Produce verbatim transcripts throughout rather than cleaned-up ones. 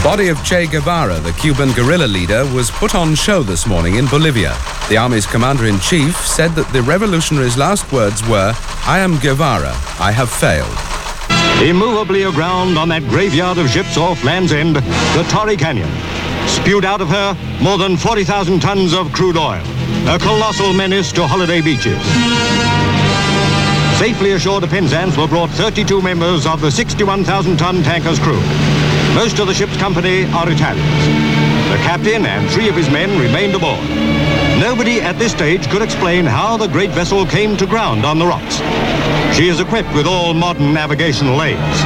body of Che Guevara, the Cuban guerrilla leader, was put on show this morning in Bolivia. The army's commander-in-chief said that the revolutionary's last words were, "I am Guevara, I have failed." Immovably aground on that graveyard of ships off Land's End, the Torrey Canyon. Spewed out of her more than forty thousand tons of crude oil, a colossal menace to holiday beaches. Safely ashore to Penzance were brought thirty-two members of the sixty-one thousand ton tanker's crew. Most of the ship's company are Italians. The captain and three of his men remained aboard. Nobody at this stage could explain how the great vessel came to ground on the rocks. She is equipped with all modern navigational aids.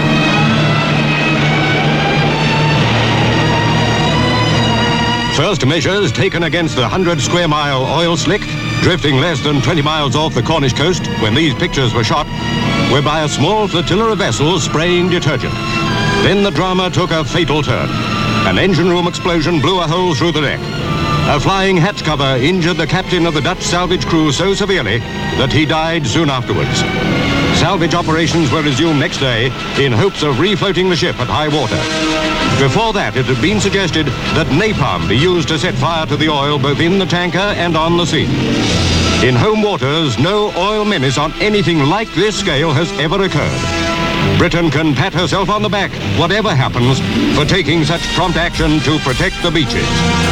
First measures taken against the hundred square mile oil slick, drifting less than twenty miles off the Cornish coast when these pictures were shot, were by a small flotilla of vessels spraying detergent. Then the drama took a fatal turn. An engine room explosion blew a hole through the deck. A flying hatch cover injured the captain of the Dutch salvage crew so severely that he died soon afterwards. Salvage operations were resumed next day in hopes of refloating the ship at high water. Before that, it had been suggested that napalm be used to set fire to the oil both in the tanker and on the sea. In home waters, no oil menace on anything like this scale has ever occurred. Britain can pat herself on the back, whatever happens, for taking such prompt action to protect the beaches.